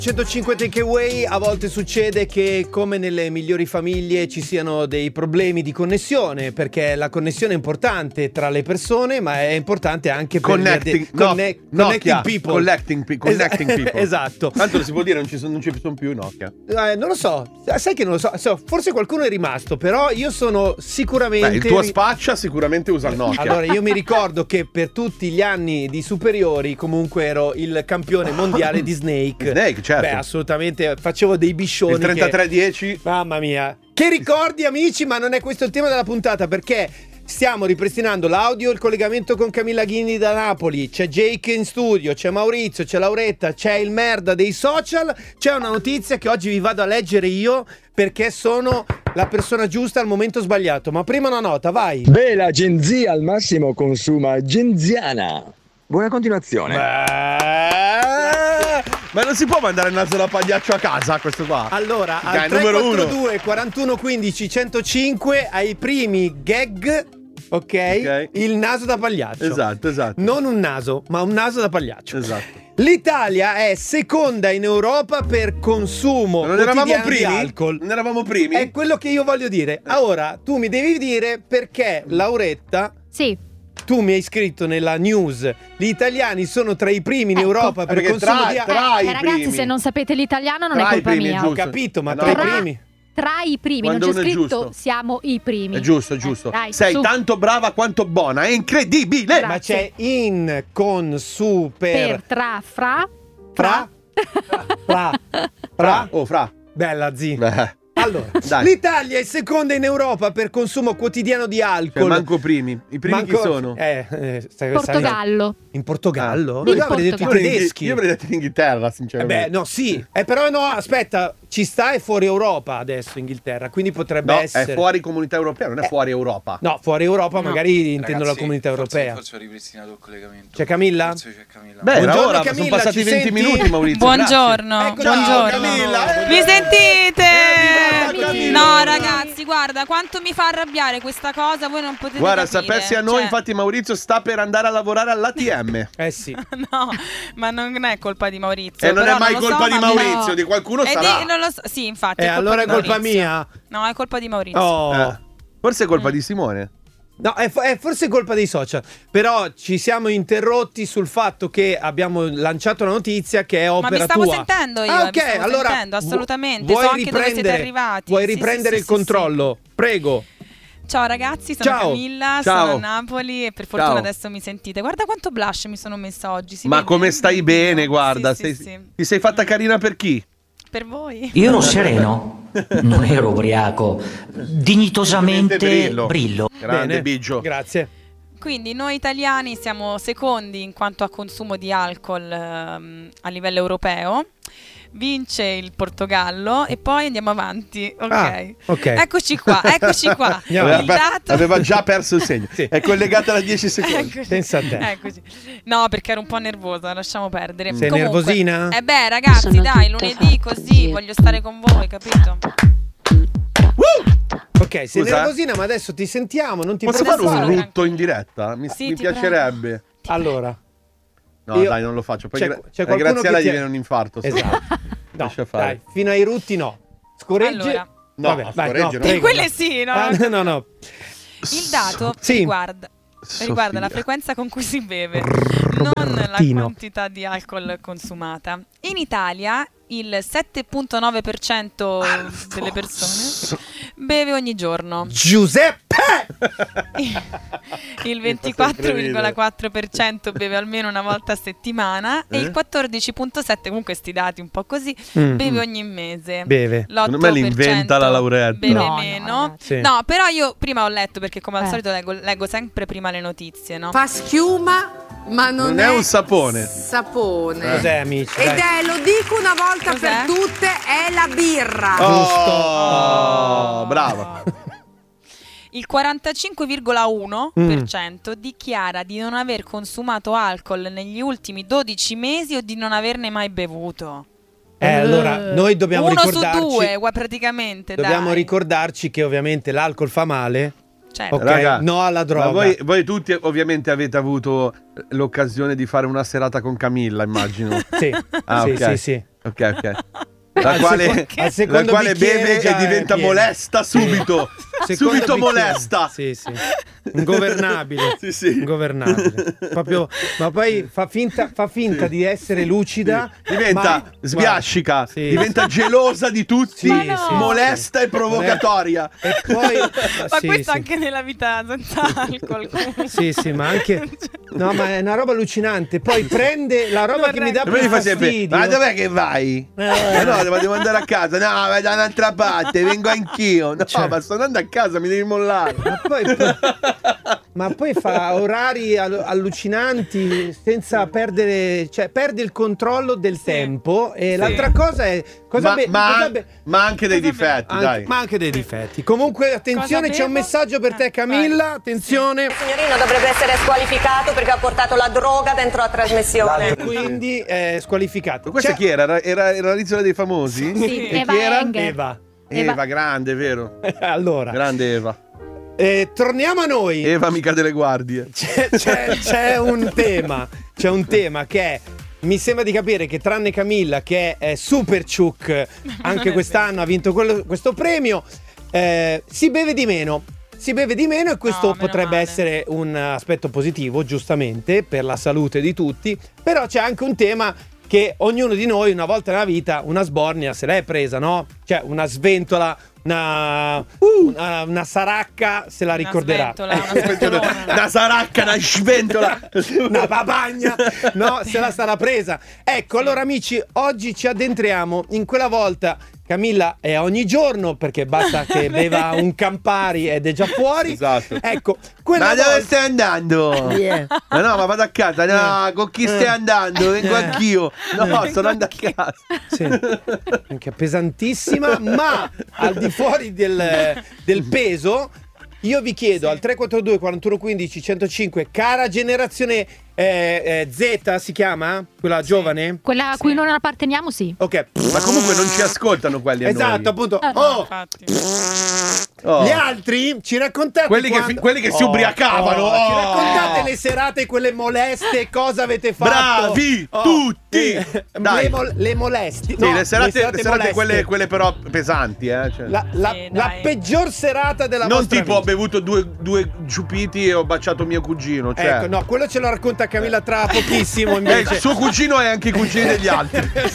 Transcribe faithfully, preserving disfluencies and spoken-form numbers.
centocinque Takeaway. A volte succede che, come nelle migliori famiglie, ci siano dei problemi di connessione, perché la connessione è importante tra le persone, ma è importante anche per connecting, gli adde- no, connecting Nokia, people. Collecting, pe- connecting Es- people. Esatto. Tanto lo si può dire, non ci sono, non ci sono più Nokia. Eh, non lo so, sai che non lo so. so, forse qualcuno è rimasto, però io sono sicuramente. Beh, il tuo spaccia sicuramente usa il Nokia. Allora, io mi ricordo che per tutti gli anni di superiori comunque ero il campione mondiale di Snake. Snake, certo. Beh, assolutamente, facevo dei biscioni. Il trentatré dieci. Che... Mamma mia. Che ricordi, amici, ma non è questo il tema della puntata, perché stiamo ripristinando l'audio, il collegamento con Camilla Ghini da Napoli, c'è Jake in studio, c'è Maurizio, c'è Lauretta, c'è il merda dei social, c'è una notizia che oggi vi vado a leggere io perché sono la persona giusta al momento sbagliato. Ma prima una nota, vai. Beh, l'agenzia al massimo consuma genziana. Buona continuazione. Beh... Ma non si può mandare il naso da pagliaccio a casa questo qua? Allora, Dai, al tre numero quattro uno. due quarantuno quindici centocinque ai primi gag, okay, Ok. il naso da pagliaccio. Esatto, esatto. Non un naso, ma un naso da pagliaccio. Esatto. L'Italia è seconda in Europa per consumo Non eravamo quotidiano di primi? alcol. Non eravamo primi? È quello che io voglio dire. Ora, tu mi devi dire perché, Lauretta, Sì. tu mi hai scritto nella news, gli italiani sono tra i primi in Ecco. Europa per Perché consumo tra- di alcol. tra- Eh, i ragazzi, primi. se non sapete l'italiano non Tra è i colpa primi, mia. giusto. Ho capito, ma No. tra i Tra- primi. Tra i primi, Quando non c'è uno è scritto giusto. siamo i primi. È giusto, è giusto. Eh, dai, Sei su. tanto brava quanto buona, è incredibile. Grazie. Ma c'è in, con, su, per, Per, tra, fra, fra, fra, fra. Oh, fra. Bella, zi. Beh, Allora, dai. l'Italia è seconda in Europa per consumo quotidiano di alcol. Cioè, manco primi. I primi Manco- chi sono? Eh, eh, stai- Portogallo. stai- In Portogallo? Ah. Io In avrei detto i Portogallo. tedeschi. Io avrei detto in Inghilterra, Eh sinceramente. beh, no, sì. Eh, però no, aspetta, ci sta, è fuori Europa adesso Inghilterra, quindi potrebbe No, essere... è fuori comunità europea, non è Eh. fuori Europa. No, fuori Europa No. magari intendo la Ragazzi, comunità forse- europea. Forse ho ripristinato il collegamento. C'è Camilla? Forse c'è Camilla. Beh, era Buongiorno, ora, Camilla, sono passati ci venti senti? minuti, Maurizio. Buongiorno, Ecco, buongiorno. ciao, Camilla. Mi sentite? arrivata, Camilla. No, ragazzi, guarda quanto mi fa arrabbiare questa cosa. Voi non potete Guarda, capire. sapessi a noi, Cioè, infatti Maurizio sta per andare a lavorare all'A T M. Eh sì. No, ma non è colpa di Maurizio. E non però è mai lo colpa so, di ma Maurizio, no. di qualcuno E sarà. di- non lo so. Sì, infatti. E è colpa allora è di colpa Maurizio. mia? No, è colpa di Maurizio. Oh. Eh, forse è colpa Mm. di Simone. No, è, fo- è forse colpa dei social. Però ci siamo interrotti sul fatto che abbiamo lanciato la notizia che è Ma opera vi stavo tua. sentendo io, Ah, eh, ok, vi stavo allora sentendo, vu- assolutamente. vuoi So anche dove siete riprendere- arrivati. Vuoi Sì, sì, riprendere sì, il sì, controllo? Prego. Ciao ragazzi, sono Ciao. Camilla, Ciao. sono a Napoli e per fortuna Ciao. adesso mi sentite. Guarda quanto blush mi sono messa oggi. Si Ma vede? come stai bene, guarda. Sì, sì, sei- sì. Ti sei fatta carina per chi? Per voi. Io ero sereno, non ero ubriaco, dignitosamente Brillo. brillo. Grande Bene, Biggio. Grazie. Quindi noi italiani siamo secondi in quanto a consumo di alcol ehm, a livello europeo. Vince il Portogallo e poi andiamo avanti. Ok. Ah, ok. Eccoci qua, eccoci qua. Andiamo Il Aveva, dato aveva già perso il segno. Sì. È collegata da dieci secondi. Eccoci. Pensa a te. Eccoci. No, perché ero un po' nervosa, lasciamo perdere. Sei Comunque, nervosina? Eh beh, ragazzi, Sono dai, tutte lunedì così, voglio stare con voi, capito? Ok, sei Scusa? nervosina, ma adesso ti sentiamo, non ti Posso fare Adesso un sono rutto in diretta? Mi, Sì, mi ti piacerebbe. Allora, No, Io- dai, non lo faccio. Poi c'è- gra- c'è a qualcuno Graziella che gli ti- viene un infarto. esatto. No, Lascia fare. dai, fino ai rutti no. Scorregge. Allora. No, Vabbè, vai, scorregge, no, no. prego. E quelle sì, no? Ah, no, no, no. Il dato Sì. riguarda, Sofia. riguarda la frequenza con cui si beve, non la Robertino. quantità di alcol consumata. In Italia il sette virgola nove per cento delle persone beve ogni giorno, Giuseppe! il ventiquattro virgola quattro per cento beve almeno una volta a settimana e Eh? il quattordici virgola sette per cento, comunque sti dati un po' così, Mm. beve ogni mese. Beve. L'otto Secondo me li inventa la Lauretta. Beve No, no, meno. ragazzi. Sì. No, però io prima ho letto, perché come al Eh. solito leggo, leggo sempre prima le notizie, no? Fa schiuma, ma non, Non è un sapone. sapone. Cos'è, amici? Ed Dai. è, lo dico una volta Cos'è? per tutte, è la birra. Oh, brava. Il quarantacinque virgola uno per cento dichiara di non aver consumato alcol negli ultimi dodici mesi o di non averne mai bevuto. Eh, allora, noi dobbiamo Uno su ricordarci due, gua- praticamente, Dobbiamo dai. ricordarci che ovviamente l'alcol fa male. Certo. Ok, Raga, no alla droga. Ma voi, voi tutti ovviamente avete avuto l'occasione di fare una serata con Camilla, immagino. Sì, Ah, sì, ok. sì, sì. Ok, ok. La Al quale, seco- al la secondo quale bicchiere beve già e diventa è pieno. molesta subito. Secondo Subito bicchiere. molesta. Sì, sì. Ingovernabile. Sì, sì. Ingovernabile. Proprio, ma poi fa finta, fa finta di essere lucida. Diventa ma- sbiascica, Sì. diventa gelosa di tutti, Sì, Ma no. sì. molesta e provocatoria. E poi Ma sì, questo sì. anche nella vita senza alcol. comunque. Sì, sì, ma anche no, ma è una roba allucinante. Poi prende la roba Lo che mi dà E più poi gli fa sempre: fastidio. ma dov'è che vai? Eh, no, devo, devo andare a casa. No, vai da un'altra parte, vengo anch'io. No, Cioè. ma sto andando a casa, mi devi mollare. Ma poi, ma poi fa orari allu- allucinanti senza perdere, cioè perde il controllo del Sì. tempo. E Sì. l'altra cosa è cosa Ma, be- ma- cosa be- ma anche dei cosa be- difetti, anche- dai. ma anche dei difetti. Comunque, attenzione, Cosa c'è un bevo? messaggio per te, Ah, Camilla. vai. Attenzione. Il signorino dovrebbe essere squalificato perché ha portato la droga dentro la trasmissione. Quindi è squalificato. Questa C'è- chi era? Era, era, era l'isola dei famosi? Sì, E Eva chi era? Enger. Eva. Eva, Eva. grande, vero? Allora, Grande Eva. eh, torniamo a noi. Eva, amica delle guardie. C'è, c'è- c'è un tema, c'è un tema che è, mi sembra di capire che tranne Camilla che è super ciuc, anche è quest'anno ha vinto quello- questo premio, eh, si beve di meno. Si beve di meno e questo No, meno potrebbe male. essere un aspetto positivo, giustamente, per la salute di tutti, però c'è anche un tema che ognuno di noi una volta nella vita una sbornia se l'è presa, no? Cioè una sventola, una, una, una saracca se la Una ricorderà. sventola, una sventolona. Una saracca, una sventola. Una babagna, no, se la sarà presa. Ecco, allora amici, oggi ci addentriamo in quella volta. Camilla è ogni giorno perché basta che beva un Campari ed è già fuori. Esatto. Ecco, quella Ma dove volta- stai andando? Yeah. Ma no, ma vado a casa. No, con chi stai andando? Vengo Eh. anch'io. No, Vengo sto andando a anch'io. casa. Sì, anche pesantissima, ma al di fuori del, del peso, io vi chiedo al tre quattro due quarantuno quindici centocinque, cara generazione eh, eh, Z si chiama? Quella giovane? Quella a Sì. cui non apparteniamo, sì. Ok. Ma comunque non ci ascoltano quelli a Esatto, noi. appunto. Eh. Oh, Infatti. Oh. gli altri ci raccontate Quelli che quando- fi- quelli che si ubriacavano. oh, ci Oh. raccontate le serate quelle moleste, cosa avete fatto? Bravi, tutti. eh, Dai. le, mol- le molesti. Sì, No, le serate, le serate moleste. quelle, quelle però pesanti, eh. Cioè. La, la- Sì, la dai. peggior serata della Non vostra tipo ho vita. bevuto due, due ciupiti e ho baciato mio cugino. Cioè. Ecco, no, quello ce lo racconta Camilla tra pochissimo Eh, invece. il suo cugino è anche i cugini degli altri.